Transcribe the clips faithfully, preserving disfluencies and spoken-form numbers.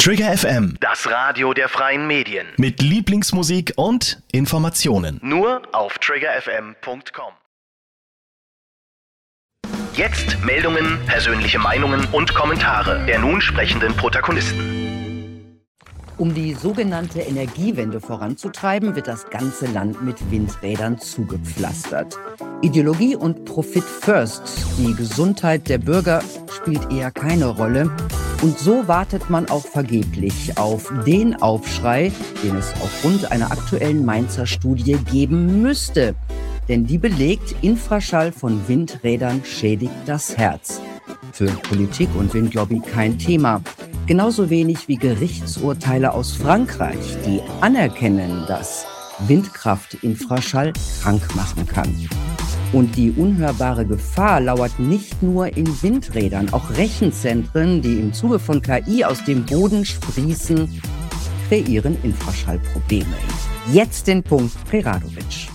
Trigger F M, Das Radio der freien Medien. mit Lieblingsmusik und Informationen. Nur auf trigger f m punkt com. Jetzt Meldungen, persönliche Meinungen und Kommentare der nun sprechenden Protagonisten. Um die sogenannte Energiewende voranzutreiben, wird das ganze Land mit Windrädern zugepflastert. Ideologie und Profit first. Die Gesundheit der Bürger spielt eher keine Rolle. Und so wartet man auch vergeblich auf den Aufschrei, den es aufgrund einer aktuellen Mainzer Studie geben müsste. Denn die belegt, Infraschall von Windrädern schädigt das Herz. Für Politik und Windlobby kein Thema. Genauso wenig wie Gerichtsurteile aus Frankreich, die anerkennen, dass Windkraft-Infraschall krank machen kann. Und die unhörbare Gefahr lauert nicht nur in Windrädern. Auch Rechenzentren, die im Zuge von K I aus dem Boden sprießen, kreieren Infraschallprobleme. Jetzt den Punkt Preradovic.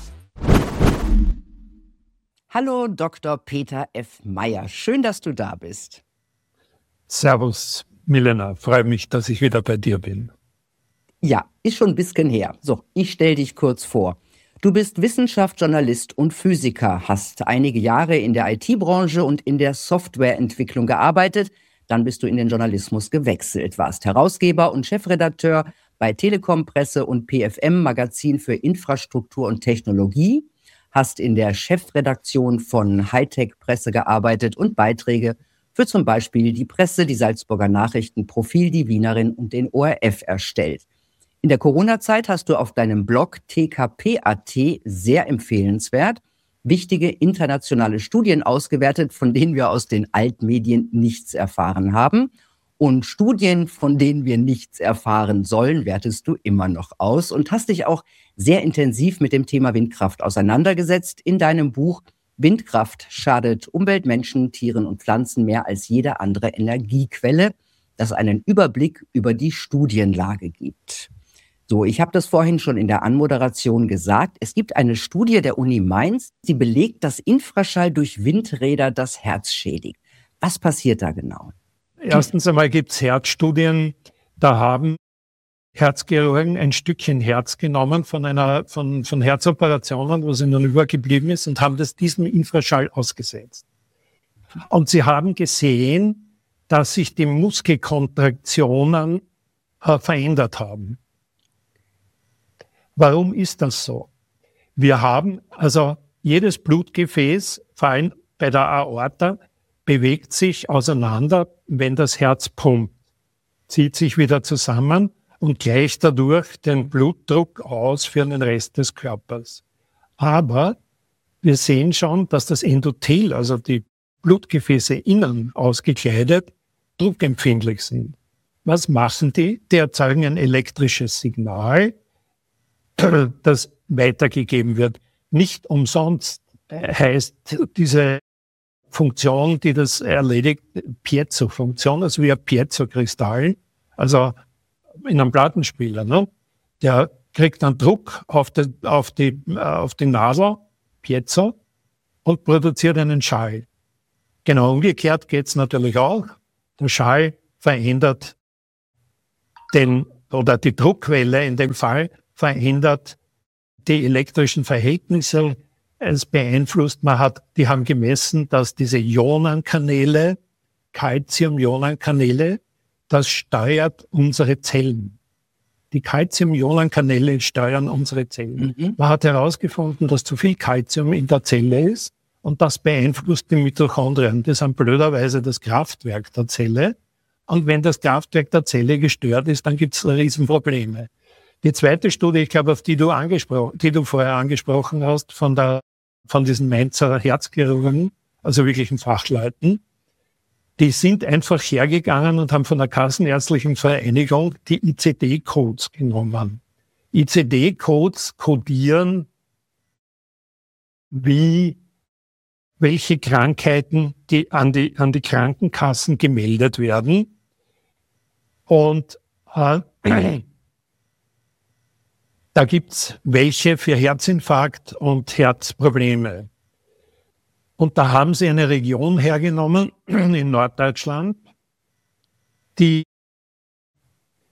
Hallo Doktor Peter F. Meyer, schön, dass du da bist. Servus, Milena, freue mich, dass ich wieder bei dir bin. Ja, ist schon ein bisschen her. So, ich stelle dich kurz vor. Du bist Wissenschaftsjournalist und Physiker, hast einige Jahre in der I T-Branche und in der Softwareentwicklung gearbeitet. Dann bist du in den Journalismus gewechselt, warst Herausgeber und Chefredakteur bei Telekom Presse und P F M Magazin für Infrastruktur und Technologie, hast in der Chefredaktion von Hightech Presse gearbeitet und Beiträge für zum Beispiel die Presse, die Salzburger Nachrichten, Profil, die Wienerin und den O R F erstellt. In der Corona-Zeit hast du auf deinem Blog T K P Punkt A T sehr empfehlenswert wichtige internationale Studien ausgewertet, von denen wir aus den Altmedien nichts erfahren haben. Und Studien, von denen wir nichts erfahren sollen, wertest du immer noch aus und hast dich auch sehr intensiv mit dem Thema Windkraft auseinandergesetzt in deinem Buch Windkraft schadet Umwelt, Menschen, Tieren und Pflanzen mehr als jede andere Energiequelle, das einen Überblick über die Studienlage gibt. So, ich habe das vorhin schon in der Anmoderation gesagt. Es gibt eine Studie der Uni Mainz, die belegt, dass Infraschall durch Windräder das Herz schädigt. Was passiert da genau? Erstens einmal gibt es Herzstudien, da haben Herzchirurgen ein Stückchen Herz genommen von einer von, von Herzoperationen, was ihnen übergeblieben ist, und haben das diesem Infraschall ausgesetzt. Und sie haben gesehen, dass sich die Muskelkontraktionen äh, verändert haben. Warum ist das so? Wir haben, also jedes Blutgefäß, vor allem bei der Aorta, bewegt sich auseinander, wenn das Herz pumpt, zieht sich wieder zusammen und gleicht dadurch den Blutdruck aus für den Rest des Körpers. Aber wir sehen schon, dass das Endothel, also die Blutgefäße innen ausgekleidet, druckempfindlich sind. Was machen die? Die erzeugen ein elektrisches Signal, das weitergegeben wird. Nicht umsonst heißt diese Funktion, die das erledigt, Piezo-Funktion, also wie ein Piezo-Kristall, also in einem Plattenspieler, ne? Der kriegt dann Druck auf die, auf die, auf die Nadel, Piezo, und produziert einen Schall. Genau umgekehrt geht's natürlich auch. Der Schall verändert den, oder die Druckwelle in dem Fall, verändert die elektrischen Verhältnisse. Es beeinflusst, man hat, die haben gemessen, dass diese Ionenkanäle, Calcium-Ionenkanäle, das steuert unsere Zellen. Die Calcium-Ionenkanäle steuern unsere Zellen. Mhm. Man hat herausgefunden, dass zu viel Calcium in der Zelle ist und das beeinflusst die Mitochondrien. Das ist blöderweise das Kraftwerk der Zelle. Und wenn das Kraftwerk der Zelle gestört ist, dann gibt es Riesenprobleme. Die zweite Studie, ich glaube, auf die du angesprochen, die du vorher angesprochen hast, von der, von diesen Mainzer Herzchirurgen, also wirklichen Fachleuten, die sind einfach hergegangen und haben von der Kassenärztlichen Vereinigung die I C D-Codes genommen. I C D-Codes kodieren, wie, welche Krankheiten die an die, an die Krankenkassen gemeldet werden. Und, äh, da gibt's welche für Herzinfarkt und Herzprobleme. Und da haben sie eine Region hergenommen in Norddeutschland, die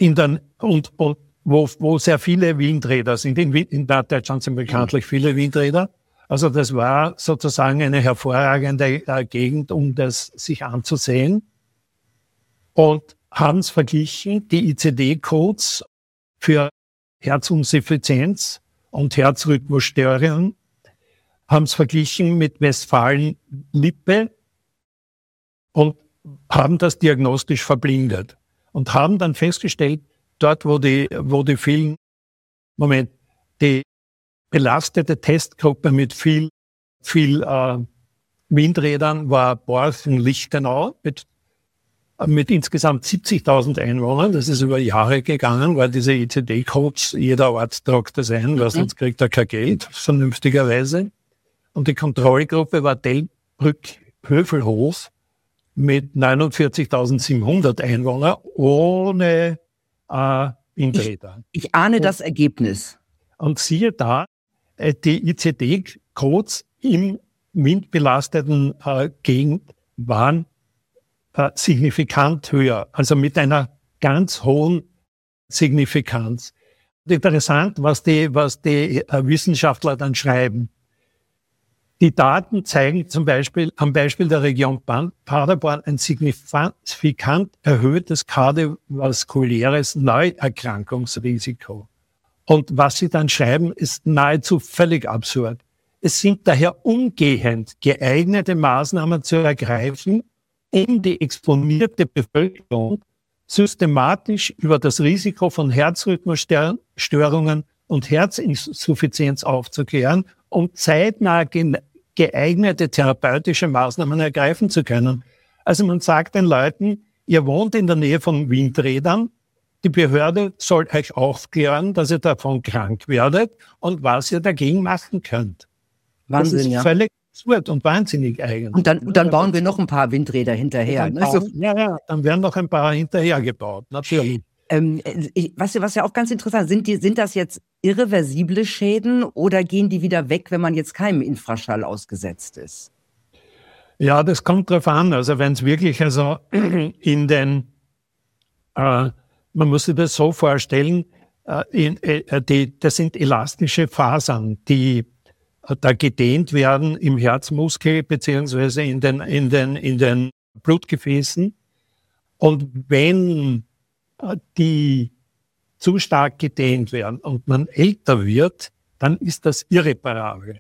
in den, und, und wo, wo sehr viele Windräder sind. In, in Norddeutschland sind bekanntlich viele Windräder. Also das war sozusagen eine hervorragende äh, Gegend, um das sich anzusehen. Und haben es verglichen, die I C D-Codes für Herzinsuffizienz und Herzrhythmusstörungen, haben es verglichen mit Westfalen-Lippe und haben das diagnostisch verblindet. Und haben dann festgestellt, dort, wo die, wo die vielen, Moment, die belastete Testgruppe mit viel, viel äh, Windrädern war Borchen-Lichtenau mit, mit insgesamt siebzigtausend Einwohnern. Das ist über Jahre gegangen, weil diese I C D-Codes, jeder Ort tragt das ein, weil sonst kriegt er kein Geld, vernünftigerweise. Und die Kontrollgruppe war Delbrück-Hövelhof mit neunundvierzigtausendsiebenhundert Einwohnern ohne äh, Windräder. Ich, ich ahne und, das Ergebnis. Und siehe da, die I C D-Codes im windbelasteten äh, Gegend waren äh, signifikant höher, also mit einer ganz hohen Signifikanz. Interessant, was die, was die äh, Wissenschaftler dann schreiben. Die Daten zeigen zum Beispiel am Beispiel der Region Paderborn ein signifikant erhöhtes kardiovaskuläres Neuerkrankungsrisiko. Und was sie dann schreiben, ist nahezu völlig absurd. Es sind daher umgehend geeignete Maßnahmen zu ergreifen, um die exponierte Bevölkerung systematisch über das Risiko von Herzrhythmusstörungen und Herzinsuffizienz aufzuklären, um zeitnah geeignete therapeutische Maßnahmen ergreifen zu können. Also man sagt den Leuten, ihr wohnt in der Nähe von Windrädern, die Behörde soll euch aufklären, dass ihr davon krank werdet und was ihr dagegen machen könnt. Wahnsinn, das ist ja. völlig absurd und wahnsinnig eigentlich. Und dann, und dann bauen wir noch ein paar Windräder hinterher. Dann Ne? bauen, So, ja, ja, dann werden noch ein paar hinterher gebaut, natürlich. ähm, ich, was, was ja auch ganz interessant ist, sind, die, sind das jetzt irreversible Schäden oder gehen die wieder weg, wenn man jetzt keinem Infraschall ausgesetzt ist? Ja, das kommt drauf an. Also wenn es wirklich also in den, äh, man muss sich das so vorstellen, äh, in, äh, die, das sind elastische Fasern, die äh, da gedehnt werden im Herzmuskel beziehungsweise in den, in den, in den Blutgefäßen. Und wenn äh, die zu stark gedehnt werden und man älter wird, dann ist das irreparabel.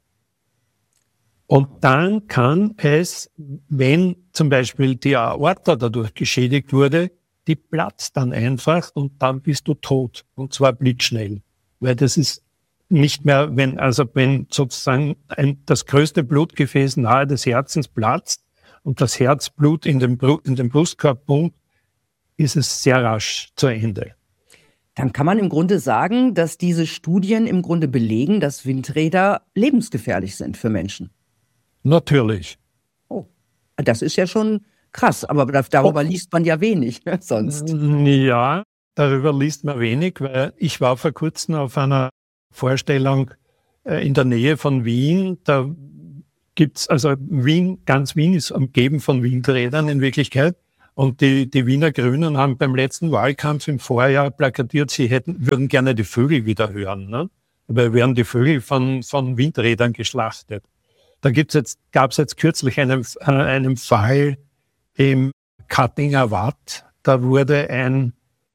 Und dann kann es, wenn zum Beispiel die Aorta dadurch geschädigt wurde, die platzt dann einfach und dann bist du tot. Und zwar blitzschnell. Weil das ist nicht mehr, wenn, also wenn sozusagen ein, das größte Blutgefäß nahe des Herzens platzt und das Herzblut in den, in den Brustkorb pumpt, ist es sehr rasch zu Ende. Dann kann man im Grunde sagen, dass diese Studien im Grunde belegen, dass Windräder lebensgefährlich sind für Menschen. Natürlich. Oh, das ist ja schon krass, aber darüber oh. liest man ja wenig sonst. Ja, darüber liest man wenig, weil ich war vor kurzem auf einer Vorstellung äh, in der Nähe von Wien. Da gibt's, also Wien, ganz Wien ist umgeben von Windrädern in Wirklichkeit. Und die, die Wiener Grünen haben beim letzten Wahlkampf im Vorjahr plakatiert, sie hätten, würden gerne die Vögel wieder hören. Ne? Dabei werden die Vögel von, von Windrädern geschlachtet. Da gibt's jetzt, gab's jetzt kürzlich einen, äh, einen Fall im Kattinger Watt. Da wurde ein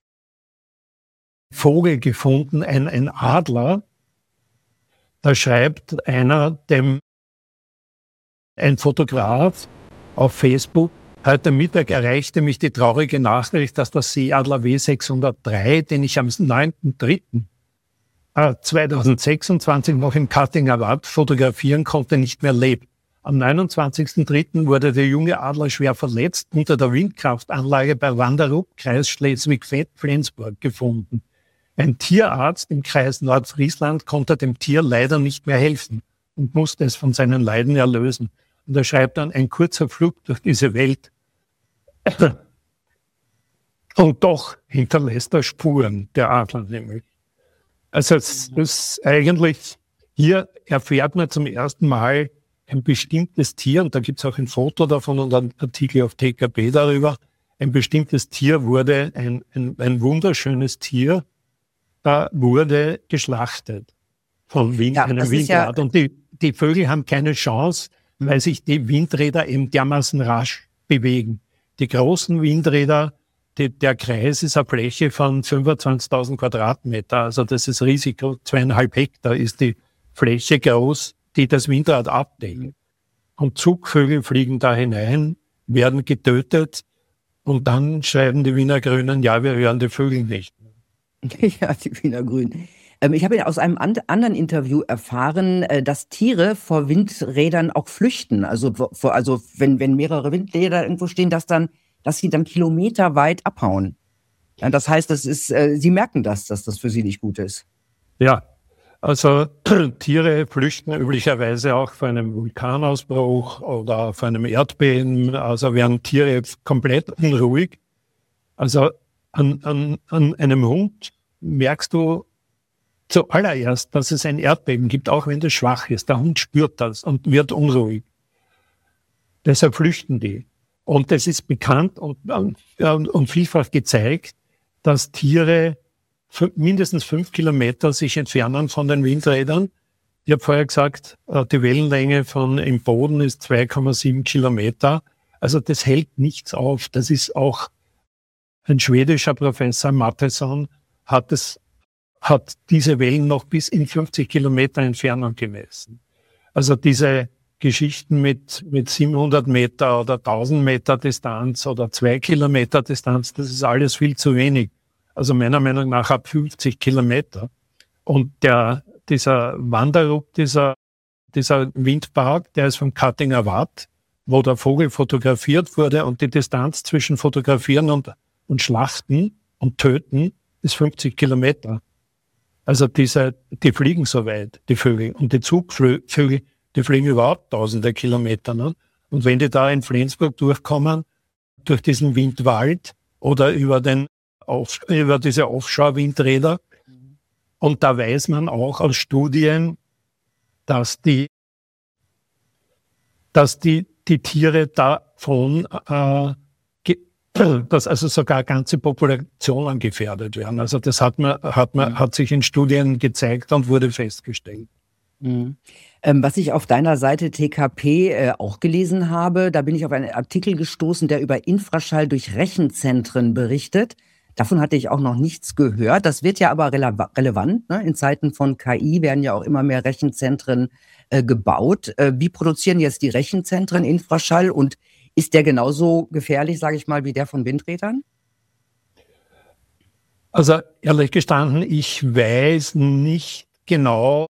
Vogel gefunden, ein, ein Adler. Da schreibt einer, dem ein Fotograf auf Facebook, heute Mittag erreichte mich die traurige Nachricht, dass der Seeadler W sechshundertdrei, den ich am neunten dritten zweitausendsechsundzwanzig noch im Kattinger Watt fotografieren konnte, nicht mehr lebt. Am neunundzwanzigsten dritten wurde der junge Adler schwer verletzt unter der Windkraftanlage bei Wanderup, Kreis Schleswig-Flensburg, gefunden. Ein Tierarzt im Kreis Nordfriesland konnte dem Tier leider nicht mehr helfen und musste es von seinen Leiden erlösen. Und er schreibt dann, ein kurzer Flug durch diese Welt. Und doch hinterlässt er Spuren, der Adler nämlich. Also es ist eigentlich, hier erfährt man zum ersten Mal ein bestimmtes Tier, und da gibt es auch ein Foto davon und einen Artikel auf T K B darüber, ein bestimmtes Tier wurde, ein, ein, ein wunderschönes Tier, da wurde geschlachtet von Wind, Ja, einem das ist ja- Windrad. Und die, die Vögel haben keine Chance, weil sich die Windräder eben dermaßen rasch bewegen. Die großen Windräder, die, der Kreis ist eine Fläche von fünfundzwanzigtausend Quadratmeter. Also das ist riesig, zweieinhalb Hektar ist die Fläche groß, die das Windrad abdeckt. Und Zugvögel fliegen da hinein, werden getötet und dann schreiben die Wiener Grünen, ja, wir hören die Vögel nicht. Ja, die Wiener Grünen. Ähm, ich habe ja aus einem and anderen Interview erfahren, äh, dass Tiere vor Windrädern auch flüchten. Also, vor, also wenn, wenn mehrere Windräder irgendwo stehen, dass, dann, dass sie dann kilometerweit abhauen. Ja, das heißt, das ist, äh, sie merken das, dass das für sie nicht gut ist. Ja, also Tiere flüchten üblicherweise auch vor einem Vulkanausbruch oder vor einem Erdbeben. Also werden Tiere komplett unruhig. Also an, an, an einem Hund merkst du zuallererst, dass es ein Erdbeben gibt, auch wenn das schwach ist. Der Hund spürt das und wird unruhig. Deshalb flüchten die. Und es ist bekannt und, und, und vielfach gezeigt, dass Tiere mindestens fünf Kilometer sich entfernen von den Windrädern. Ich habe vorher gesagt, die Wellenlänge von im Boden ist zwei Komma sieben Kilometer. Also das hält nichts auf. Das ist auch ein schwedischer Professor, Mattesson, hat, es, hat diese Wellen noch bis in fünfzig Kilometer Entfernung gemessen. Also diese Geschichten mit, mit siebenhundert Meter oder tausend Meter Distanz oder zwei Kilometer Distanz, das ist alles viel zu wenig. Also meiner Meinung nach ab fünfzig Kilometer. Und der, dieser Wanderrup, dieser, dieser Windpark, der ist vom Kattinger Watt, wo der Vogel fotografiert wurde und die Distanz zwischen Fotografieren und, und Schlachten und Töten ist fünfzig Kilometer. Also diese, die fliegen so weit, die Vögel. Und die Zugvögel, die fliegen überhaupt tausende Kilometer. Ne? Und wenn die da in Flensburg durchkommen, durch diesen Windwald oder über den Auf, über diese Offshore-Windräder. Und da weiß man auch aus Studien, dass die, dass die, die Tiere davon, äh, ge, dass also sogar ganze Populationen gefährdet werden. Also das hat man, hat man, hat sich in Studien gezeigt und wurde festgestellt. Mhm. Ähm, was ich auf deiner Seite T K P äh, auch gelesen habe, da bin ich auf einen Artikel gestoßen, der über Infraschall durch Rechenzentren berichtet. Davon hatte ich auch noch nichts gehört. Das wird ja aber rele relevant. Ne? In Zeiten von K I werden ja auch immer mehr Rechenzentren äh, gebaut. Äh, wie produzieren jetzt die Rechenzentren Infraschall und ist der genauso gefährlich, sage ich mal, wie der von Windrädern? Also ehrlich gestanden, ich weiß nicht genau,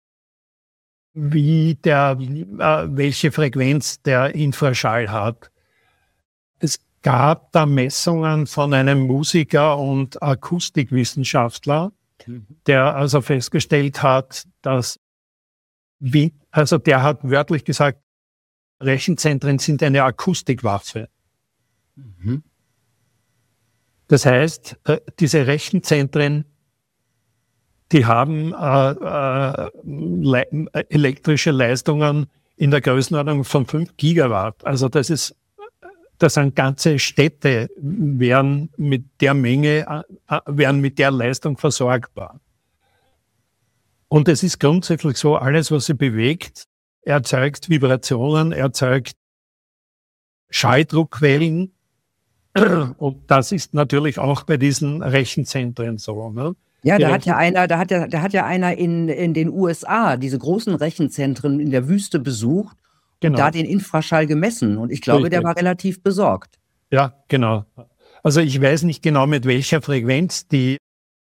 wie der, äh, welche Frequenz der Infraschall hat. Es gab da Messungen von einem Musiker und Akustikwissenschaftler, mhm. der also festgestellt hat, dass, wie, also der hat wörtlich gesagt, Rechenzentren sind eine Akustikwaffe. Mhm. Das heißt, diese Rechenzentren, die haben äh, äh, le elektrische Leistungen in der Größenordnung von fünf Gigawatt. Also das ist Das sind ganze Städte, werden mit der Menge, äh, werden mit der Leistung versorgbar. Und es ist grundsätzlich so, alles, was sich bewegt, erzeugt Vibrationen, erzeugt Schalldruckwellen. Und das ist natürlich auch bei diesen Rechenzentren so. Ne? Ja, da hat ja einer, da hat ja, da hat ja einer in, in den U S A diese großen Rechenzentren in der Wüste besucht. Genau. Da den Infraschall gemessen und ich glaube, Richtig. Der war relativ besorgt. Ja, genau. Also ich weiß nicht genau, mit welcher Frequenz die,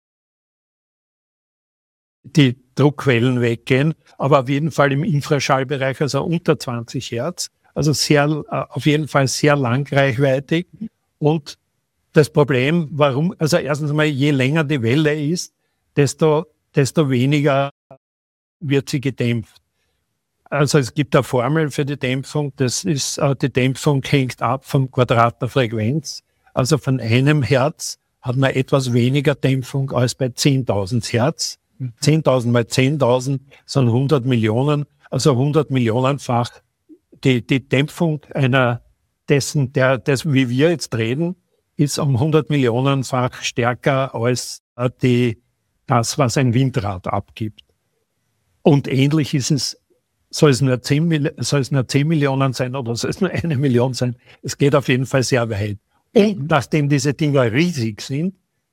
die Druckwellen weggehen, aber auf jeden Fall im Infraschallbereich, also unter zwanzig Hertz, also sehr, auf jeden Fall sehr langreichweitig. Und das Problem, warum, also erstens mal, je länger die Welle ist, desto, desto weniger wird sie gedämpft. Also es gibt eine Formel für die Dämpfung, das ist, äh, die Dämpfung hängt ab vom Quadrat der Frequenz. Also von einem Hertz hat man etwas weniger Dämpfung als bei zehntausend Hertz. Mhm. zehntausend mal zehntausend sind hundert Millionen, also hundert Millionenfach die, die Dämpfung einer dessen, der, des, wie wir jetzt reden, ist um hundert Millionenfach stärker als die, das, was ein Windrad abgibt. Und ähnlich ist es, soll es nur zehn, soll es nur zehn Millionen sein oder soll es nur eine Million sein? Es geht auf jeden Fall sehr weit. Und nachdem diese Dinger riesig sind,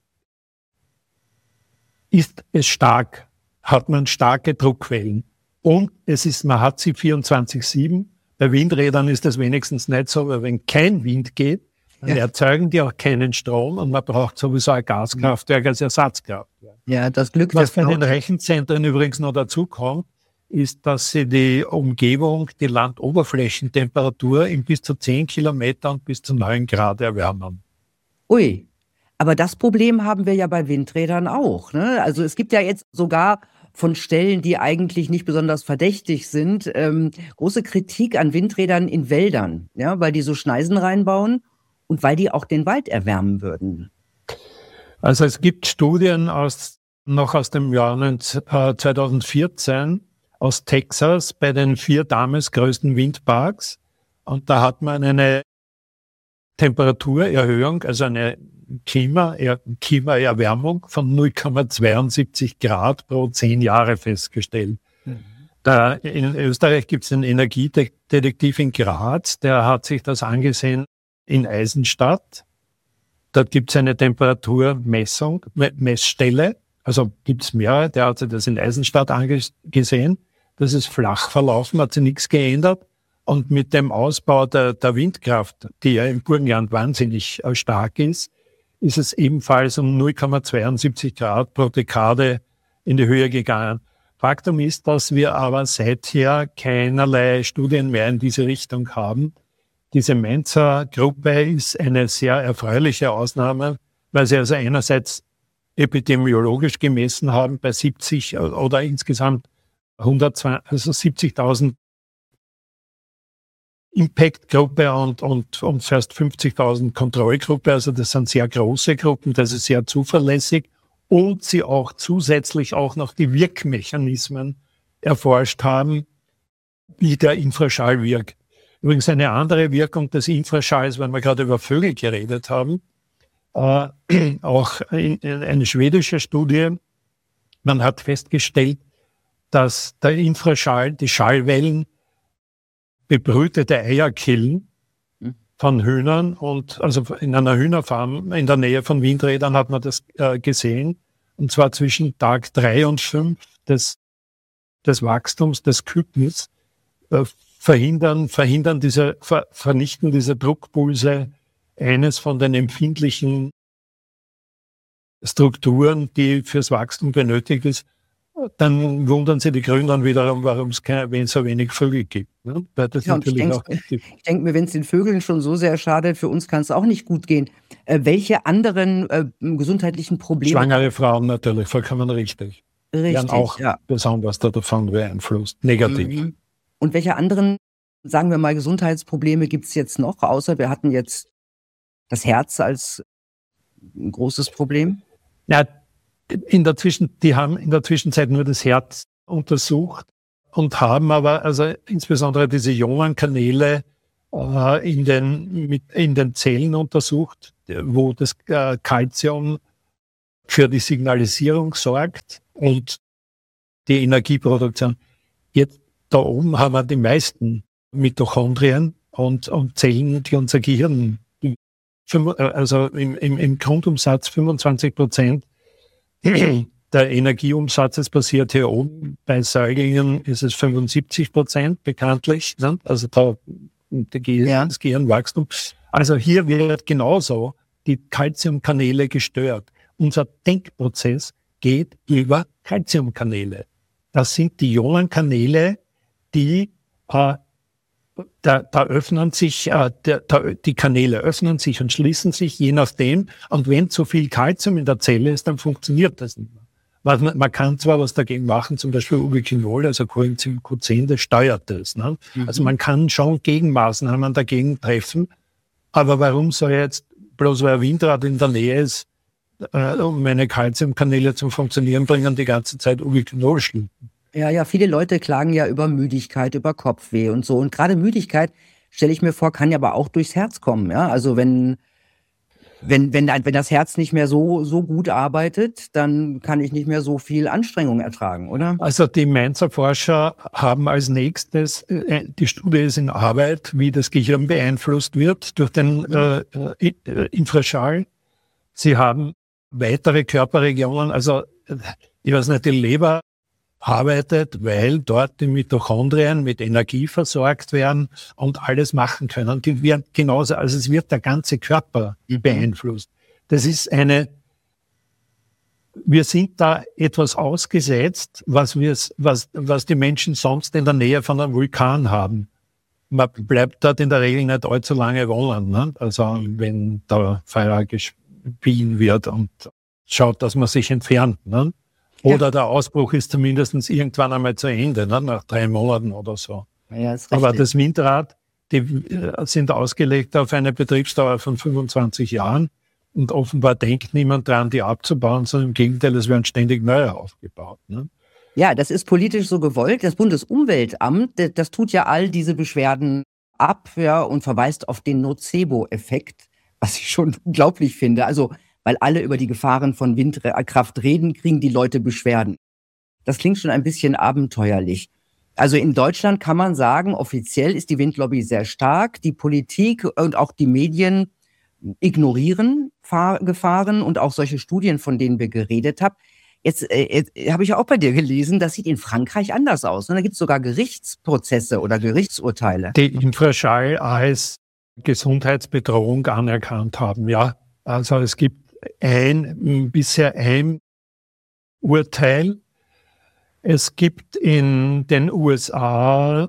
ist es stark, hat man starke Druckquellen. Und es ist, man hat sie vierundzwanzig sieben. Bei Windrädern ist das wenigstens nicht so, aber wenn kein Wind geht, dann ja. erzeugen die auch keinen Strom und man braucht sowieso ein Gaskraftwerk als Ersatzkraftwerk. Ja, das Glück. Was bei den Rechenzentren übrigens noch dazu kommt, ist, dass sie die Umgebung, die Landoberflächentemperatur in bis zu zehn Kilometer und bis zu neun Grad erwärmen. Ui, aber das Problem haben wir ja bei Windrädern auch, ne? Also es gibt ja jetzt sogar von Stellen, die eigentlich nicht besonders verdächtig sind, ähm, große Kritik an Windrädern in Wäldern, ja, weil die so Schneisen reinbauen und weil die auch den Wald erwärmen würden. Also es gibt Studien aus, noch aus dem Jahr zweitausendvierzehn aus Texas bei den vier damals größten Windparks. Und da hat man eine Temperaturerhöhung, also eine Klima, Klimaerwärmung von null Komma zweiundsiebzig Grad pro zehn Jahre festgestellt. Mhm. Da in Österreich gibt es einen Energiedetektiv in Graz, der hat sich das angesehen in Eisenstadt. Dort gibt es eine Temperaturmessung, Messstelle, also gibt es mehrere, der hat sich das in Eisenstadt angesehen. Das ist flach verlaufen, hat sich nichts geändert. Und mit dem Ausbau der, der Windkraft, die ja im Burgenland wahnsinnig äh, stark ist, ist es ebenfalls um null Komma zweiundsiebzig Grad pro Dekade in die Höhe gegangen. Faktum ist, dass wir aber seither keinerlei Studien mehr in diese Richtung haben. Diese Mensa-Gruppe ist eine sehr erfreuliche Ausnahme, weil sie also einerseits epidemiologisch gemessen haben bei siebzig oder insgesamt hundertzwanzig, also siebzigtausend Impact-Gruppe und, und, und fast fünfzigtausend Kontrollgruppe. Also das sind sehr große Gruppen, das ist sehr zuverlässig. Und sie auch zusätzlich auch noch die Wirkmechanismen erforscht haben, wie der Infraschall wirkt. Übrigens eine andere Wirkung des Infraschalls, wenn wir gerade über Vögel geredet haben, äh, auch in, in eine schwedische Studie, man hat festgestellt, dass der Infraschall, die Schallwellen, bebrütete Eier killen von Hühnern und also in einer Hühnerfarm in der Nähe von Windrädern hat man das äh, gesehen und zwar zwischen Tag drei und fünf des, des Wachstums, des Kükens äh, verhindern, verhindern diese, ver, vernichten diese Druckpulse eines von den empfindlichen Strukturen, die fürs Wachstum benötigt ist. Dann wundern sich die Grünen wiederum, warum es keine, so wenig Vögel gibt. Ne? Weil das ja, natürlich ich auch denke denk mir, wenn es den Vögeln schon so sehr schadet, für uns kann es auch nicht gut gehen. Äh, welche anderen äh, gesundheitlichen Probleme? Schwangere Frauen natürlich, vollkommen richtig. Richtig, werden auch ja. besonders davon beeinflusst, negativ. Mhm. Und welche anderen, sagen wir mal, Gesundheitsprobleme gibt es jetzt noch, außer wir hatten jetzt das Herz als ein großes Problem? Ja, In der Zwischen, die haben in der Zwischenzeit nur das Herz untersucht und haben aber also insbesondere diese Ionenkanäle äh, in, den, mit, in den Zellen untersucht, wo das äh, Calcium für die Signalisierung sorgt und die Energieproduktion. Jetzt da oben haben wir die meisten Mitochondrien und, und Zellen, die unser Gehirn, die, also im, im, im Grundumsatz fünfundzwanzig Prozent der Energieumsatz passiert hier oben. Bei Säuglingen ist es fünfundsiebzig Prozent bekanntlich. Ne? Also da, der Gehirn, ja. Das Gehirnwachstum. Also hier wird genauso die Calciumkanäle gestört. Unser Denkprozess geht über Calciumkanäle. Das sind die Ionenkanäle, die äh, Da, da öffnen sich, äh, der, da, die Kanäle öffnen sich und schließen sich, je nachdem. Und wenn zu viel Calcium in der Zelle ist, dann funktioniert das nicht mehr. Man, man kann zwar was dagegen machen, zum Beispiel Ubiquinol, also Coenzym Q zehn, das steuert das. Ne? Mhm. Also man kann schon Gegenmaßnahmen dagegen treffen. Aber warum soll jetzt, bloß weil ein Windrad in der Nähe ist, äh, um meine Calciumkanäle zum Funktionieren bringen, die ganze Zeit Ubiquinol schlucken? Ja, ja, viele Leute klagen ja über Müdigkeit, über Kopfweh und so. Und gerade Müdigkeit, stelle ich mir vor, kann ja aber auch durchs Herz kommen. Ja, also wenn Wenn, wenn, wenn das Herz nicht mehr so, so gut arbeitet, dann kann ich nicht mehr so viel Anstrengung ertragen, oder? Also die Mainzer Forscher haben als nächstes, äh, die Studie ist in Arbeit, wie das Gehirn beeinflusst wird durch den äh, äh, Infraschall. Sie haben weitere Körperregionen, also ich weiß nicht, die Leber arbeitet, weil dort die Mitochondrien mit Energie versorgt werden und alles machen können. Die werden genauso, also es wird der ganze Körper mhm. beeinflusst. Das ist eine, wir sind da etwas ausgesetzt, was wir, was, was die Menschen sonst in der Nähe von einem Vulkan haben. Man bleibt dort in der Regel nicht allzu lange wohnen, ne? Also wenn da Feuer gespien wird und schaut, dass man sich entfernt, ne? Oder ja. Der Ausbruch ist zumindest irgendwann einmal zu Ende, ne? Nach drei Monaten oder so. Ja, ist aber das Windrad, die sind ausgelegt auf eine Betriebsdauer von fünfundzwanzig Jahren und offenbar denkt niemand dran, die abzubauen, sondern im Gegenteil, es werden ständig neue aufgebaut. Ne? Ja, das ist politisch so gewollt. Das Bundesumweltamt, das tut ja all diese Beschwerden ab, ja, und verweist auf den Nocebo-Effekt, was ich schon unglaublich finde. Also weil alle über die Gefahren von Windkraft reden, kriegen die Leute Beschwerden. Das klingt schon ein bisschen abenteuerlich. Also in Deutschland kann man sagen, offiziell ist die Windlobby sehr stark. Die Politik und auch die Medien ignorieren Gefahren und auch solche Studien, von denen wir geredet haben. Jetzt, äh, jetzt habe ich ja auch bei dir gelesen, das sieht in Frankreich anders aus. Ne? Da gibt es sogar Gerichtsprozesse oder Gerichtsurteile. Die Infraschall als Gesundheitsbedrohung anerkannt haben, ja. Also es gibt ein, bisher ein Urteil. Es gibt in den U S A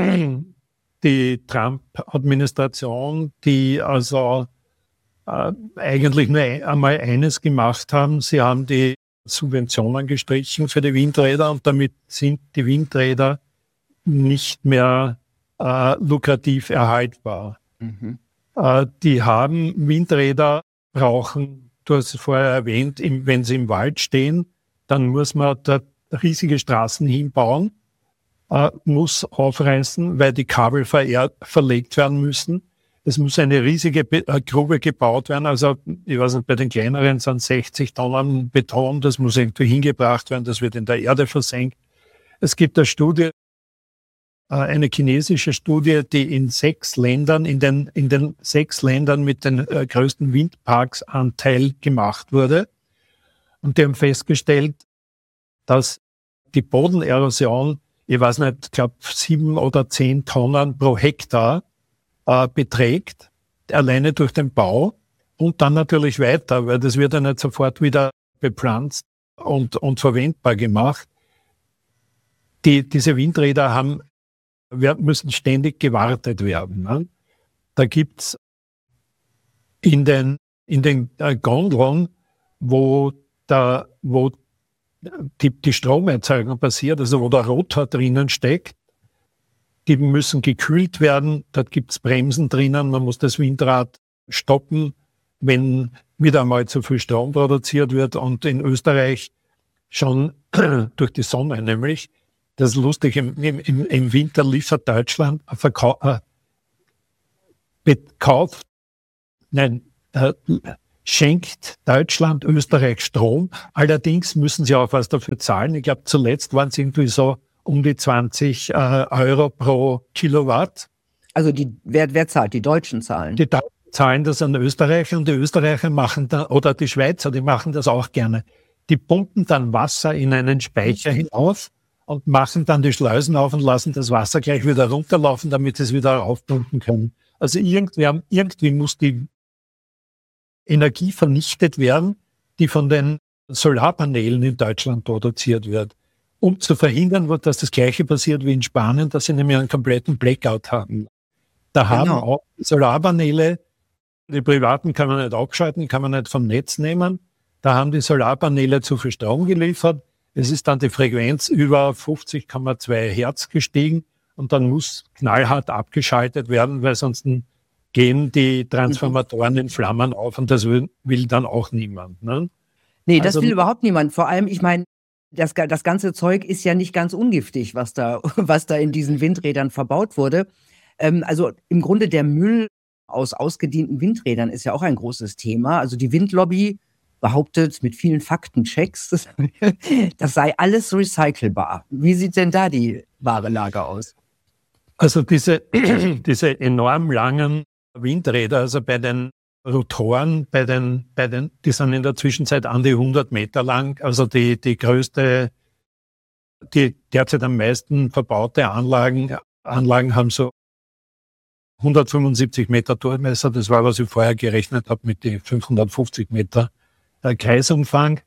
die Trump-Administration, die also äh, eigentlich nur ein, einmal eines gemacht haben. Sie haben die Subventionen gestrichen für die Windräder und damit sind die Windräder nicht mehr äh, lukrativ erhaltbar. Mhm. Äh, die haben Windräder brauchen, du hast es vorher erwähnt, im, wenn sie im Wald stehen, dann muss man da riesige Straßen hinbauen, äh, muss aufreißen, weil die Kabel verehrt, verlegt werden müssen. Es muss eine riesige Be- äh, Grube gebaut werden, also ich weiß nicht, bei den kleineren sind sechzig Tonnen Beton, das muss irgendwie hingebracht werden, das wird in der Erde versenkt. Es gibt eine Studie, eine chinesische Studie, die in sechs Ländern, in den, in den sechs Ländern mit den äh, größten Windparksanteil gemacht wurde. Und die haben festgestellt, dass die Bodenerosion, ich weiß nicht, ich glaube sieben oder zehn Tonnen pro Hektar äh, beträgt, alleine durch den Bau und dann natürlich weiter, weil das wird ja nicht sofort wieder bepflanzt und, und verwendbar gemacht. Die, diese Windräder haben Wir müssen ständig gewartet werden. Ne? Da gibt's in den, in den äh, Gondeln, wo, der, wo die, die Stromerzeugung passiert, also wo der Rotor drinnen steckt, die müssen gekühlt werden. Dort gibt's Bremsen drinnen. Man muss das Windrad stoppen, wenn wieder einmal zu viel Strom produziert wird. Und in Österreich schon durch die Sonne nämlich. Das ist lustig, im, im, im Winter liefert Deutschland, verkau- äh, bekauft, nein, äh, schenkt Deutschland Österreich Strom. Allerdings müssen sie auch was dafür zahlen. Ich glaube, zuletzt waren es irgendwie so um die zwanzig äh, Euro pro Kilowatt. Also die, wer, wer zahlt? Die Deutschen zahlen? Die Deutschen zahlen das an Österreicher und die Österreicher machen da, oder die Schweizer, die machen das auch gerne. Die pumpen dann Wasser in einen Speicher hinauf und machen dann die Schleusen auf und lassen das Wasser gleich wieder runterlaufen, damit sie es wieder aufpumpen können. Also irgendwie, irgendwie muss die Energie vernichtet werden, die von den Solarpanelen in Deutschland produziert wird, um zu verhindern, dass das Gleiche passiert wie in Spanien, dass sie nämlich einen kompletten Blackout haben. Da haben genau. auch Solarpaneele, die privaten kann man nicht abschalten, kann man nicht vom Netz nehmen. Da haben die Solarpaneele zu viel Strom geliefert. Es ist dann die Frequenz über fünfzig Komma zwei Hertz gestiegen und dann muss knallhart abgeschaltet werden, weil sonst gehen die Transformatoren in Flammen auf und das will, will dann auch niemand. Ne? Nee, das also, will überhaupt niemand. Vor allem, ich meine, das, das ganze Zeug ist ja nicht ganz ungiftig, was da, was da in diesen Windrädern verbaut wurde. Ähm, also im Grunde der Müll aus ausgedienten Windrädern ist ja auch ein großes Thema. Also die Windlobby behauptet mit vielen Faktenchecks, das, das sei alles recycelbar. Wie sieht denn da die wahre Lage aus? Also diese, diese enorm langen Windräder, also bei den Rotoren, bei den, bei den, die sind in der Zwischenzeit an die hundert Meter lang. Also die, die größte, die derzeit am meisten verbaute Anlagen, Anlagen haben so hundertfünfundsiebzig Meter Durchmesser. Das war, was ich vorher gerechnet habe mit den fünfhundertfünfzig Meter Kreisumfang.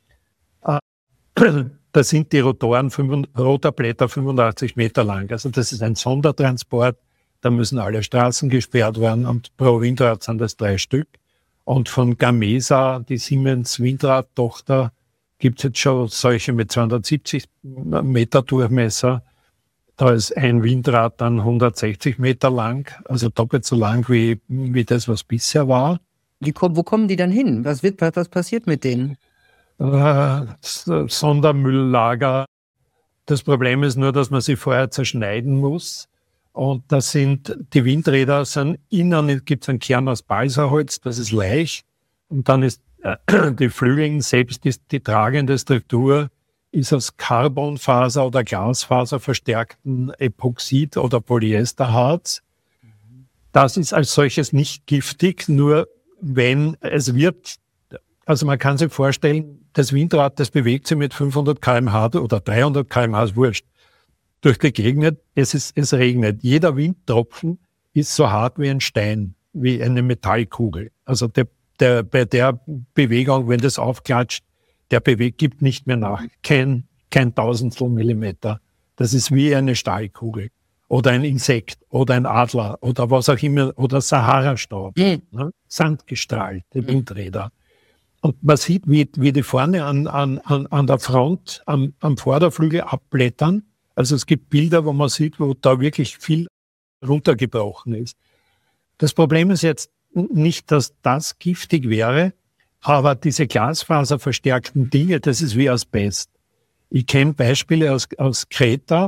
Da sind die Rotoren, Rotorblätter fünfundachtzig Meter lang. Also das ist ein Sondertransport. Da müssen alle Straßen gesperrt werden und pro Windrad sind das drei Stück. Und von Gamesa, die Siemens Windrad-Tochter, gibt es jetzt schon solche mit zweihundertsiebzig Meter Durchmesser. Da ist ein Windrad dann hundertsechzig Meter lang, also doppelt so lang wie, wie das, was bisher war. Wie komm, wo kommen die dann hin? Was, wird, was passiert mit denen? Äh, Sondermülllager. Das Problem ist nur, dass man sie vorher zerschneiden muss. Und das sind, die Windräder sind innen, gibt es einen Kern aus Balsaholz, das ist leicht. Und dann ist äh, die Flügel, selbst die, die tragende Struktur, ist aus Carbonfaser oder Glasfaser verstärkten Epoxid- oder Polyesterharz. Das ist als solches nicht giftig, nur wenn es wird, also man kann sich vorstellen, das Windrad, das bewegt sich mit fünfhundert Kilometer pro Stunde oder dreihundert Kilometer pro Stunde, ist wurscht, durch die Gegend, es, ist, es regnet. Jeder Windtropfen ist so hart wie ein Stein, wie eine Metallkugel. Also der, der, bei der Bewegung, wenn das aufklatscht, der bewegt, gibt nicht mehr nach. Kein, kein Tausendstel Millimeter. Das ist wie eine Stahlkugel. Oder ein Insekt. Oder ein Adler. Oder was auch immer. Oder Sahara-Staub. Mhm. Ne? Sandgestrahlte Windräder. Und man sieht, wie, wie die vorne an, an, an der Front, am, am Vorderflügel abblättern. Also es gibt Bilder, wo man sieht, wo da wirklich viel runtergebrochen ist. Das Problem ist jetzt nicht, dass das giftig wäre, aber diese glasfaserverstärkten Dinge, das ist wie Asbest. Ich kenne Beispiele aus, aus Kreta,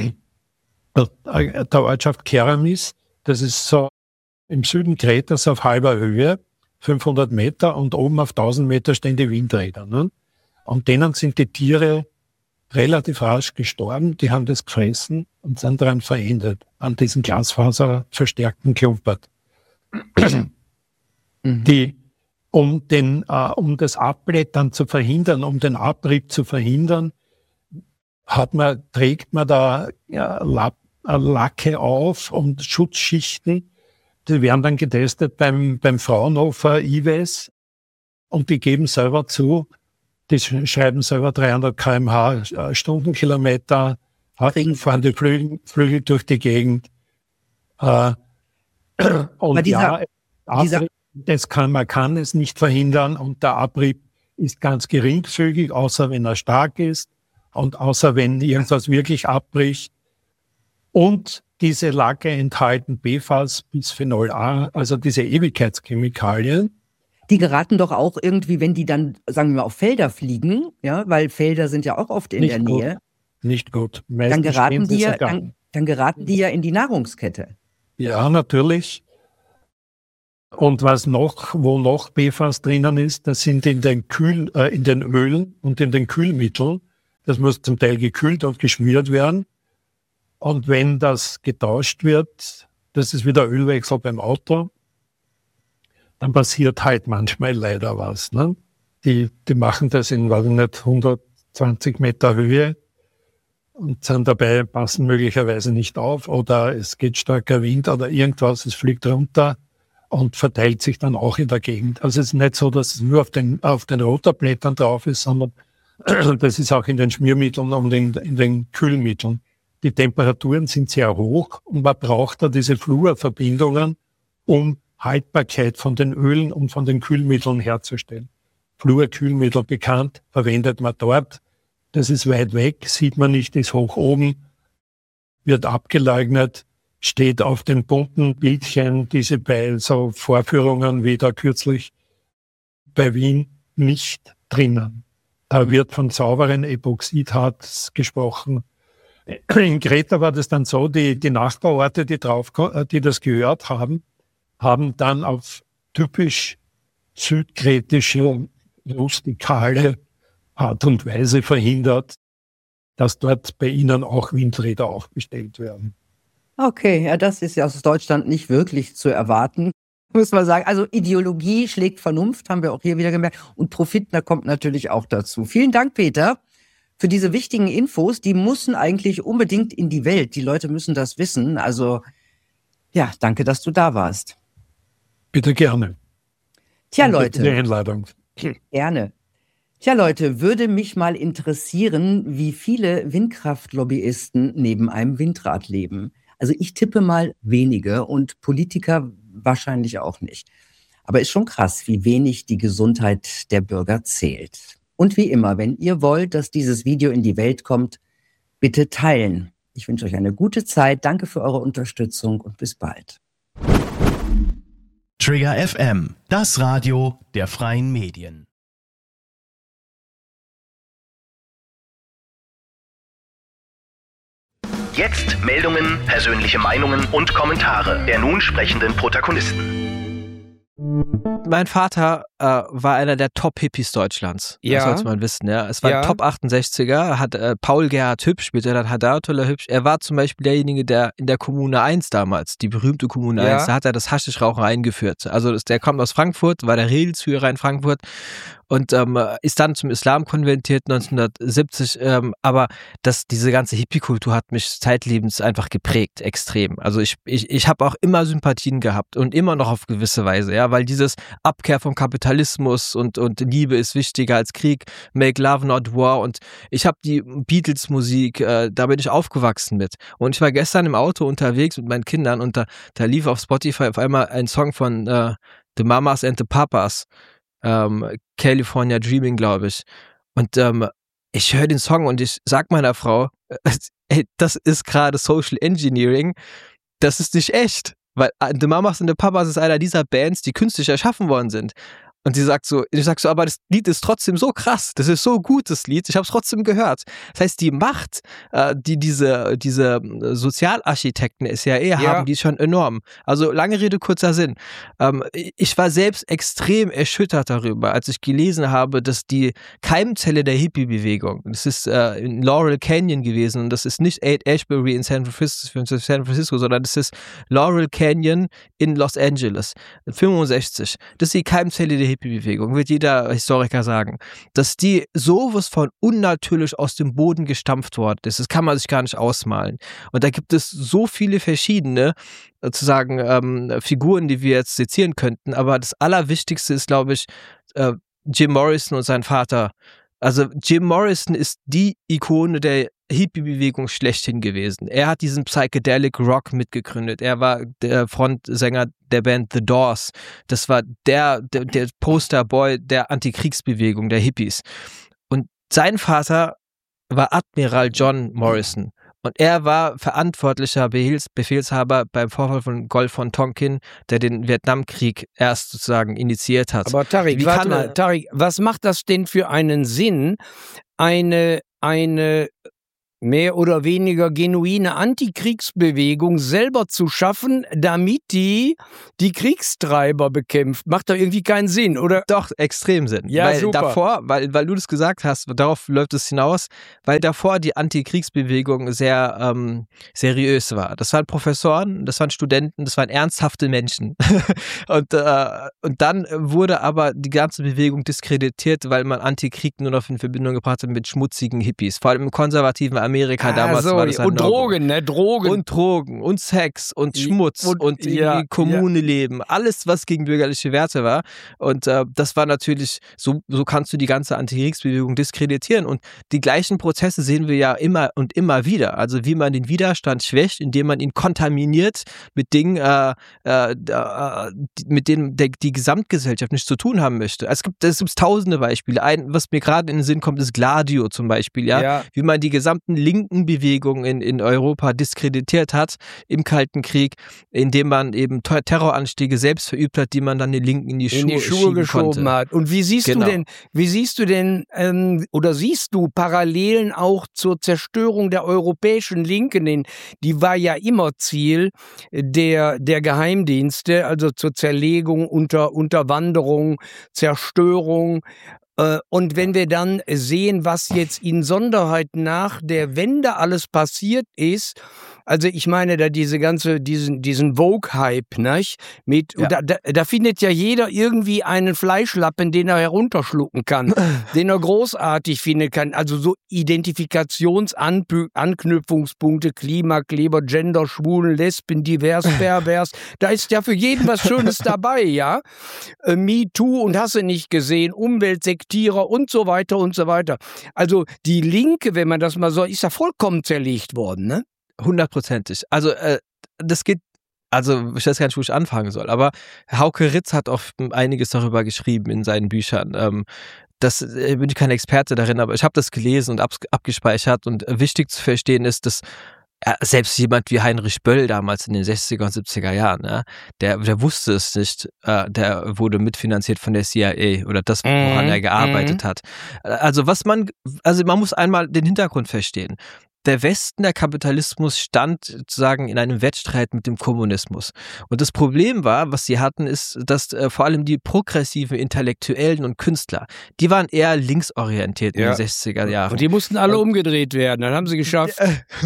der Ortschaft Keramis. Das ist so im Süden Kretas auf halber Höhe, fünfhundert Meter, und oben auf tausend Meter stehen die Windräder. Ne? Und denen sind die Tiere relativ rasch gestorben. Die haben das gefressen und sind daran verendet, an diesen glasfaserverstärkten Klumpert. Mhm. Die Um, den, äh, um das Abblättern zu verhindern, um den Abrieb zu verhindern, hat man, trägt man da ja, Lapp, äh, Lacke auf und Schutzschichten. Die werden dann getestet beim, beim Fraunhofer I W E S und die geben selber zu, die schreiben selber dreihundert Kilometer pro Stunde, äh, Stundenkilometer, fahren die Flügel, Flügel durch die Gegend. Äh, und dieser, ja, Abrieb, Das kann, man kann es nicht verhindern und der Abrieb ist ganz geringfügig, außer wenn er stark ist und außer wenn irgendwas wirklich abbricht. Und diese Lacke enthalten P F A S, Bisphenol A, also diese Ewigkeitschemikalien. Die geraten doch auch irgendwie, wenn die dann, sagen wir mal, auf Felder fliegen, ja, weil Felder sind ja auch oft in nicht der gut. Nähe. Nicht gut. Dann geraten, die ja, dann, dann geraten die ja in die Nahrungskette. Ja, natürlich. Und was noch, wo noch P F A S drinnen ist, das sind in den Kühl, äh, in den Ölen und in den Kühlmitteln. Das muss zum Teil gekühlt und geschmiert werden. Und wenn das getauscht wird, das ist wie der Ölwechsel beim Auto, dann passiert halt manchmal leider was. Ne? Die, die machen das in, weiß ich nicht, hundertzwanzig Meter Höhe und sind dabei, passen möglicherweise nicht auf oder es geht starker Wind oder irgendwas, es fliegt runter und verteilt sich dann auch in der Gegend. Also es ist nicht so, dass es nur auf den, auf den Rotorblättern drauf ist, sondern das ist auch in den Schmiermitteln und in, in den Kühlmitteln. Die Temperaturen sind sehr hoch und man braucht da diese Fluorverbindungen, um Haltbarkeit von den Ölen und von den Kühlmitteln herzustellen. Fluorkühlmittel bekannt, verwendet man dort. Das ist weit weg, sieht man nicht, ist hoch oben, wird abgeleugnet, steht auf den bunten Bildchen, diese bei so Vorführungen wie da kürzlich bei Wien nicht drinnen. Da wird von sauberen Epoxidharz gesprochen. In Kreta war das dann so, die, die Nachbarorte, die, drauf, die das gehört haben, haben dann auf typisch südkretische, rustikale Art und Weise verhindert, dass dort bei ihnen auch Windräder aufgestellt werden. Okay, ja, das ist ja aus Deutschland nicht wirklich zu erwarten, muss man sagen. Also Ideologie schlägt Vernunft, haben wir auch hier wieder gemerkt. Und Profit, da kommt natürlich auch dazu. Vielen Dank, Peter, für diese wichtigen Infos. Die müssen eigentlich unbedingt in die Welt. Die Leute müssen das wissen. Also ja, danke, dass du da warst. Bitte gerne. Tja, Danke Leute. für die Einladung. Gerne. Tja, Leute, würde mich mal interessieren, wie viele Windkraftlobbyisten neben einem Windrad leben. Also ich tippe mal wenige und Politiker wahrscheinlich auch nicht. Aber ist schon krass, wie wenig die Gesundheit der Bürger zählt. Und wie immer, wenn ihr wollt, dass dieses Video in die Welt kommt, bitte teilen. Ich wünsche euch eine gute Zeit. Danke für eure Unterstützung und bis bald. Trigger F M, das Radio der freien Medien. Jetzt Meldungen, persönliche Meinungen und Kommentare der nun sprechenden Protagonisten. Mein Vater äh, war einer der Top-Hippies Deutschlands. Ja. Das sollte man wissen, ja. Es war Ja. ein Top achtundsechziger, hat äh, Paul Gerhard Hübsch, später dann Hadartullah Hübsch. Er war zum Beispiel derjenige, der in der Kommune eins damals, die berühmte Kommune Ja. eins, da hat er das Haschischrauchen eingeführt. Also das, der kommt aus Frankfurt, war der Redelsführer in Frankfurt und ähm, ist dann zum Islam konvertiert neunzehnhundertsiebzig. Ähm, aber das, diese ganze Hippie-Kultur hat mich zeitlebens einfach geprägt, extrem. Also ich, ich, ich habe auch immer Sympathien gehabt und immer noch auf gewisse Weise, ja, weil dieses Abkehr vom Kapitalismus und, und Liebe ist wichtiger als Krieg, make love not war, und ich habe die Beatles-Musik, äh, da bin ich aufgewachsen mit. Und ich war gestern im Auto unterwegs mit meinen Kindern und da, da lief auf Spotify auf einmal ein Song von äh, The Mamas and the Papas, ähm, California Dreaming, glaube ich. Und ähm, ich höre den Song und ich sag meiner Frau, ey, das ist gerade Social Engineering, das ist nicht echt. Weil The Mamas and the Papas ist einer dieser Bands, die künstlich erschaffen worden sind. Und sie sagt so, ich sag so, aber das Lied ist trotzdem so krass, das ist so gut, das Lied, ich habe es trotzdem gehört. Das heißt, die Macht, äh, die diese, diese Sozialarchitekten S R E Ja. haben, die ist schon enorm. Also lange Rede, kurzer Sinn. Ähm, ich war selbst extrem erschüttert darüber, als ich gelesen habe, dass die Keimzelle der Hippie-Bewegung, das ist äh, in Laurel Canyon gewesen, und das ist nicht Haight-Ashbury in San Francisco, San Francisco, sondern das ist Laurel Canyon in Los Angeles, fünfundsechzig. Das ist die Keimzelle der Hippie-Bewegung, wird jeder Historiker sagen, dass die sowas von unnatürlich aus dem Boden gestampft worden ist. Das kann man sich gar nicht ausmalen. Und da gibt es so viele verschiedene, sozusagen, ähm, Figuren, die wir jetzt sezieren könnten, aber das Allerwichtigste ist, glaube ich, äh, Jim Morrison und sein Vater. Also Jim Morrison ist die Ikone der Hippie-Bewegung schlechthin gewesen. Er hat diesen Psychedelic Rock mitgegründet. Er war der Frontsänger der Band The Doors. Das war der, der, der Posterboy der Antikriegsbewegung, der Hippies. Und sein Vater war Admiral John Morrison. Und er war verantwortlicher Befehls- Befehlshaber beim Vorfall von Golf von Tonkin, der den Vietnamkrieg erst sozusagen initiiert hat. Aber Tarik, Wie warte kann mal, er- Tarik, was macht das denn für einen Sinn, eine, eine mehr oder weniger genuine Antikriegsbewegung selber zu schaffen, damit die die Kriegstreiber bekämpft? Macht da irgendwie keinen Sinn, oder? Doch, extrem Sinn. Ja, weil super. davor, weil, weil du das gesagt hast, darauf läuft es hinaus, weil davor die Antikriegsbewegung sehr ähm, seriös war. Das waren Professoren, das waren Studenten, das waren ernsthafte Menschen. und, äh, und dann wurde aber die ganze Bewegung diskreditiert, weil man Antikrieg nur noch in Verbindung gebracht hat mit schmutzigen Hippies. Vor allem im konservativen Amerika damals Ah, so, war das ein und No-Go. Drogen, ne? Drogen. Und Drogen und Sex und I- Schmutz und, und- irgendwie ja, Kommune leben, alles, was gegen bürgerliche Werte war. Und äh, das war natürlich, so, so kannst du die ganze Antikriegsbewegung diskreditieren. Und die gleichen Prozesse sehen wir ja immer und immer wieder. Also wie man den Widerstand schwächt, indem man ihn kontaminiert mit Dingen, äh, äh, äh, mit denen der, die Gesamtgesellschaft nichts zu tun haben möchte. Es gibt, es gibt tausende Beispiele. Ein, was mir gerade in den Sinn kommt, ist Gladio zum Beispiel, ja? Ja. Wie man die gesamten größten linken Bewegungen in, in Europa diskreditiert hat im Kalten Krieg, indem man eben Terroranschläge selbst verübt hat, die man dann den Linken in die Schuhe, in die Schuhe geschoben konnte. hat. Und wie siehst Genau. du denn, wie siehst du denn, ähm, oder siehst du Parallelen auch zur Zerstörung der europäischen Linken? Denn die war ja immer Ziel der, der Geheimdienste, also zur Zerlegung, unter, Unterwanderung, Zerstörung. Und wenn wir dann sehen, was jetzt in Sonderheit nach der Wende alles passiert ist, also ich meine da diese ganze, diesen, diesen Vogue-Hype, nicht? Mit, Ja. da, da, da findet ja jeder irgendwie einen Fleischlappen, den er herunterschlucken kann, den er großartig finden kann. Also so Identifikationsanknüpfungspunkte, Klimakleber, Gender, Schwulen, Lesben, divers, pervers, da ist ja für jeden was Schönes dabei, ja? Äh, Me Too und hast du nicht gesehen, Umweltsektierer und so weiter und so weiter. Also die Linke, wenn man das mal so, ist ja vollkommen zerlegt worden, ne? Hundertprozentig. Also äh, das geht, also ich weiß gar nicht, wo ich anfangen soll, aber Hauke Ritz hat auch einiges darüber geschrieben in seinen Büchern. Ähm, das äh, bin ich kein Experte darin, aber ich habe das gelesen und ab, abgespeichert und äh, wichtig zu verstehen ist, dass äh, selbst jemand wie Heinrich Böll damals in den sechziger und siebziger Jahren, ja, der, der wusste es nicht, äh, der wurde mitfinanziert von der C I A oder das, woran Mhm. er gearbeitet Mhm. hat. Also was man, also man muss einmal den Hintergrund verstehen. Der Westen, der Kapitalismus stand sozusagen in einem Wettstreit mit dem Kommunismus. Und das Problem war, was sie hatten, ist, dass äh, vor allem die progressiven Intellektuellen und Künstler, die waren eher linksorientiert in Ja. den sechziger Jahren. Und die mussten alle Und- umgedreht werden, dann haben sie geschafft.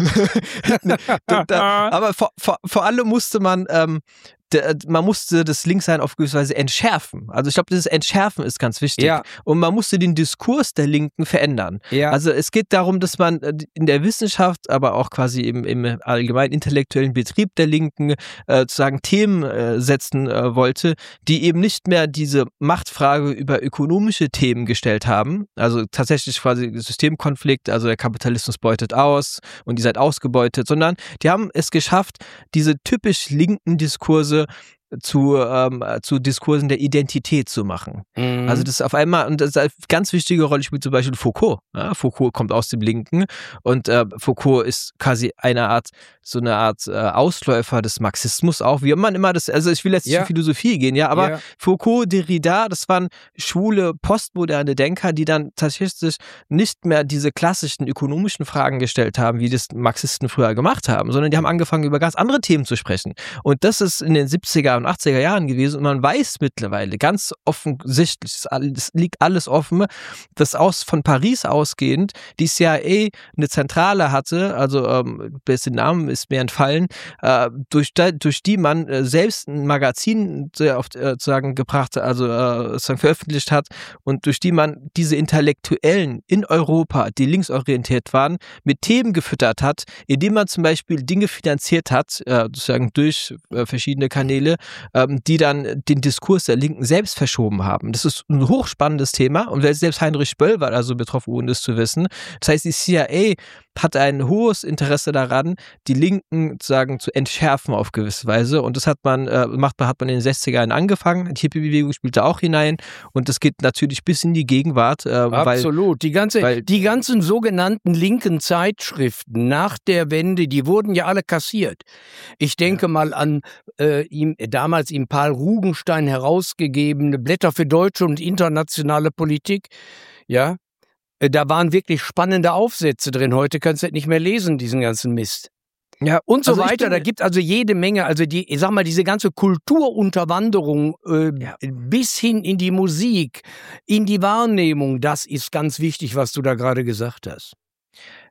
da, da, aber vor, vor, vor allem musste man, ähm, der, man musste das Linksein auf gewisse Weise entschärfen. Also ich glaube, dieses Entschärfen ist ganz wichtig. Ja. Und man musste den Diskurs der Linken verändern. Ja. Also es geht darum, dass man in der Wissenschaft, aber auch quasi im, im allgemeinen intellektuellen Betrieb der Linken äh, sozusagen Themen äh, setzen äh, wollte, die eben nicht mehr diese Machtfrage über ökonomische Themen gestellt haben. Also tatsächlich quasi Systemkonflikt, also der Kapitalismus beutet aus und ihr seid ausgebeutet, sondern die haben es geschafft, diese typisch linken Diskurse zu, ähm, zu Diskursen der Identität zu machen. Mhm. Also das ist auf einmal, und das ist eine ganz wichtige Rolle spielt zum Beispiel Foucault. Ja, Foucault kommt aus dem Linken und äh, Foucault ist quasi eine Art, so eine Art äh, Ausläufer des Marxismus auch, wie man immer das, also ich will jetzt nicht Ja. in Philosophie gehen, ja, aber Ja. Foucault, Derrida, das waren schwule, postmoderne Denker, die dann tatsächlich nicht mehr diese klassischen ökonomischen Fragen gestellt haben, wie das Marxisten früher gemacht haben, sondern die haben angefangen, über ganz andere Themen zu sprechen. Und das ist in den siebziger und achtziger Jahren gewesen und man weiß mittlerweile ganz offensichtlich, es liegt alles offen, dass aus von Paris ausgehend die C I A eine Zentrale hatte, also ähm, dessen Namen ist mir entfallen, äh, durch, da, durch die man äh, selbst ein Magazin sehr oft äh, sozusagen gebracht, also äh, sozusagen veröffentlicht hat und durch die man diese Intellektuellen in Europa, die linksorientiert waren, mit Themen gefüttert hat, indem man zum Beispiel Dinge finanziert hat, äh, sozusagen durch äh, verschiedene Kanäle, ähm, die dann den Diskurs der Linken selbst verschoben haben. Das ist ein hochspannendes Thema und selbst Heinrich Böll war also betroffen, ohne es zu wissen. Das heißt, die C I A hat ein hohes Interesse daran, die Linken sozusagen zu entschärfen auf gewisse Weise und das hat man, äh, macht, hat man in den sechzigern angefangen. Die Hippie-Bewegung spielt da auch hinein und das geht natürlich bis in die Gegenwart. Äh, Absolut. Weil, die, ganze, weil, die ganzen sogenannten linken Zeitschriften nach der Wende, die wurden ja alle kassiert. Ich denke ja. mal an äh, ihm, damals im Paul Rugenstein herausgegebene Blätter für deutsche und internationale Politik. Ja, da waren wirklich spannende Aufsätze drin. Heute kannst du das nicht mehr lesen, diesen ganzen Mist. Ja, und so also weiter. Bin, da gibt also jede Menge, also die, ich sag mal, diese ganze Kulturunterwanderung äh, ja. bis hin in die Musik, in die Wahrnehmung, das ist ganz wichtig, was du da gerade gesagt hast.